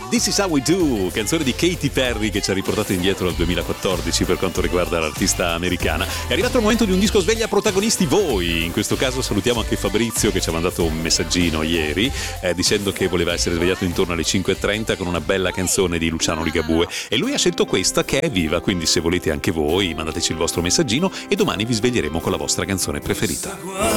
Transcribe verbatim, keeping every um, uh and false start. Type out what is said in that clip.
This Is How We Do, canzone di Katy Perry che ci ha riportato indietro al duemilaquattordici per quanto riguarda l'artista americana. È arrivato il momento di un disco sveglia protagonisti voi. In questo caso salutiamo anche Fabrizio che ci ha mandato un messaggino ieri eh, dicendo che voleva essere svegliato intorno alle cinque e trenta con una bella canzone di Luciano Ligabue e lui ha scelto questa che è viva, quindi se volete anche voi mandateci il vostro messaggino e domani vi sveglieremo con la vostra canzone preferita.